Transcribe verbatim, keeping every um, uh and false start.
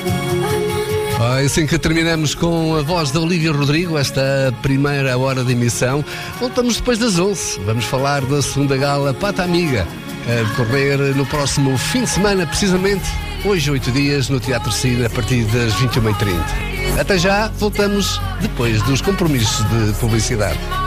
Ah, assim que terminamos com a voz da Olivia Rodrigo, esta primeira hora de emissão. Voltamos depois das onze. Vamos falar da segunda gala Pata Amiga, a decorrer no próximo fim de semana, precisamente hoje, oito dias, no Teatro Cine, a partir das vinte e uma e trinta. Até já, voltamos depois dos compromissos de publicidade.